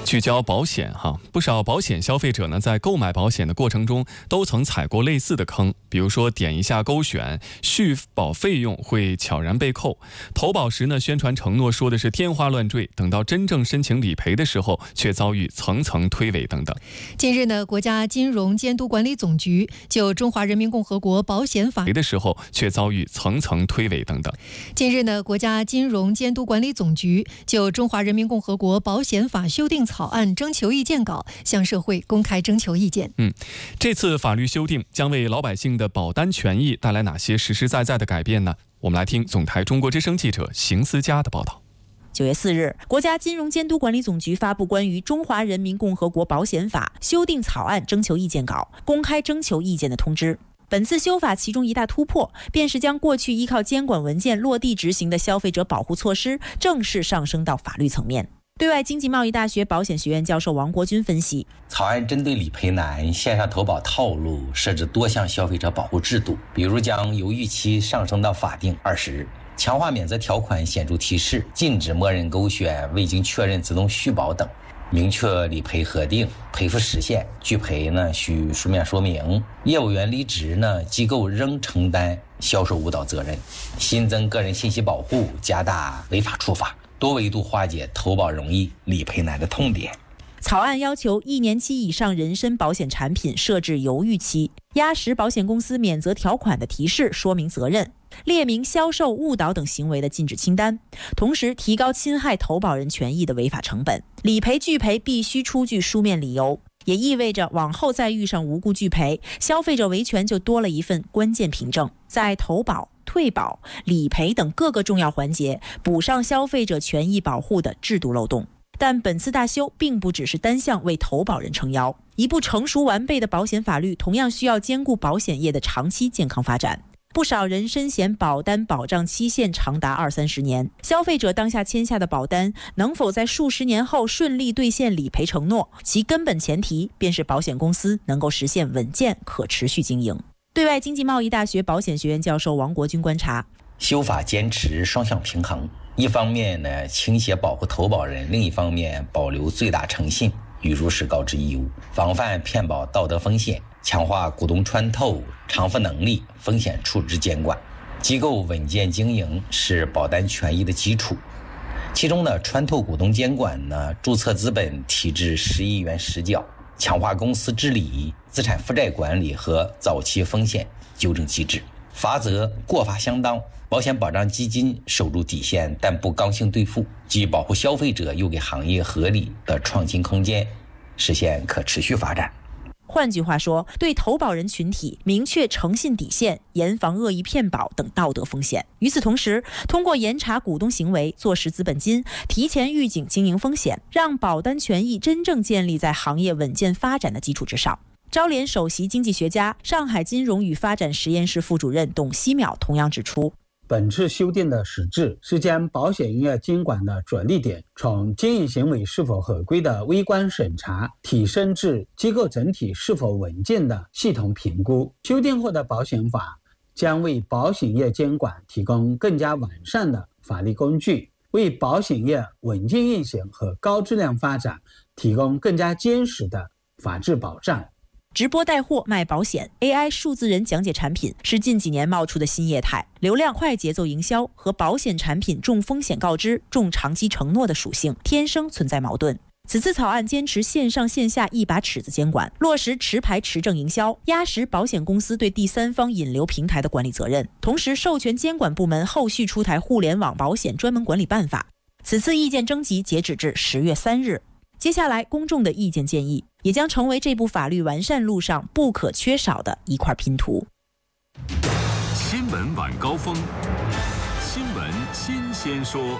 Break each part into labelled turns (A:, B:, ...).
A: 聚焦保险不少保险消费者呢，在购买保险的过程中都曾踩过类似的坑，比如说点一下勾选，续保费用会悄然被扣；投保时呢，宣传承诺说的是天花乱坠，等到真正申请理赔的时候，却遭遇层层推诿等等。
B: 近日呢，国家金融监督管理总局就《中华人民共和国保险法》
A: 的时候，却遭遇层层推诿等等。
B: 近日呢，国家金融监督管理总局就《中华人民共和国保险法》修订草案征求意见稿向社会公开征求意见。
A: 这次法律修订将为老百姓的保单权益带来哪些实实在在的改变呢？我们来听总台中国之声记者邢思佳的报道。
C: 9月4日，国家金融监督管理总局发布关于《中华人民共和国保险法》修订草案征求意见稿、公开征求意见的通知。本次修法其中一大突破，便是将过去依靠监管文件落地执行的消费者保护措施正式上升到法律层面。对外经济贸易大学保险学院教授王国军分析，
D: 草案针对理赔难、线上投保套路设置多项消费者保护制度，比如将犹豫期上升到法定20日，强化免责条款显著提示，禁止默认勾选、未经确认自动续保等，明确理赔核定、赔付时限，拒赔呢需书面说明，业务员离职呢，机构仍承担销售误导责任，新增个人信息保护，加大违法处罚，多维度化解投保容易、理赔难的痛点。
C: 草案要求1年期以上人身保险产品设置犹豫期，压实保险公司免责条款的提示说明责任，列明销售误导等行为的禁止清单，同时提高侵害投保人权益的违法成本。理赔拒赔必须出具书面理由，也意味着往后再遇上无故拒赔，消费者维权就多了一份关键凭证，在投保、退保、理赔等各个重要环节补上消费者权益保护的制度漏洞。但本次大修并不只是单向为投保人撑腰，一部成熟完备的保险法律同样需要兼顾保险业的长期健康发展。不少人身险保单保障期限长达20-30年，消费者当下签下的保单能否在数十年后顺利兑现理赔承诺，其根本前提便是保险公司能够实现稳健可持续经营。对外经济贸易大学保险学院教授王国军观察，
D: 修法坚持双向平衡，一方面呢倾斜保护投保人，另一方面保留最大诚信与如实告知义务，防范骗保道德风险，强化股东穿透、偿付能力、风险处置监管。机构稳健经营是保单权益的基础，其中呢穿透股东监管呢，注册资本提至10亿元实缴，强化公司治理、资产负债管理和早期风险纠正机制。罚则过罚相当，保险保障基金守住底线，但不刚性兑付，既保护消费者，又给行业合理的创新空间，实现可持续发展。
C: 换句话说，对投保人群体明确诚信底线，严防恶意骗保等道德风险。与此同时，通过严查股东行为，坐实资本金，提前预警经营风险，让保单权益真正建立在行业稳健发展的基础之上。招联首席经济学家、上海金融与发展实验室副主任董希淼同样指出，
E: 本次修订的实质是将保险业监管的着力点从经营行为是否合规的微观审查提升至机构整体是否稳健的系统评估。修订后的保险法将为保险业监管提供更加完善的法律工具，为保险业稳健运行和高质量发展提供更加坚实的法治保障。
C: 直播带货卖保险 ，AI 数字人讲解产品是近几年冒出的新业态，流量快节奏营销和保险产品重风险告知、重长期承诺的属性天生存在矛盾。此次草案坚持线上线下一把尺子监管，落实持牌持证营销，压实保险公司对第三方引流平台的管理责任，同时授权监管部门后续出台互联网保险专门管理办法。此次意见征集截止至10月3日。接下来公众的意见建议也将成为这部法律完善路上不可缺少的一块拼图。
F: 新闻晚高峰，新闻新鲜说。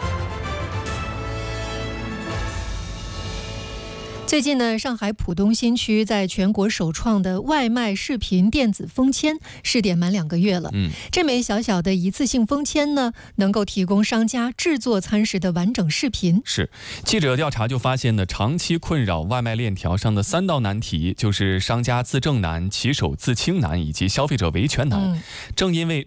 B: 最近呢，上海浦东新区在全国首创的外卖视频电子封签试点满2个月了。这枚小小的一次性封签呢，能够提供商家制作餐食的完整视频。
A: 是，记者调查就发现呢，长期困扰外卖链条上的3道难题，就是商家自证难、骑手自清难以及消费者维权难。正因为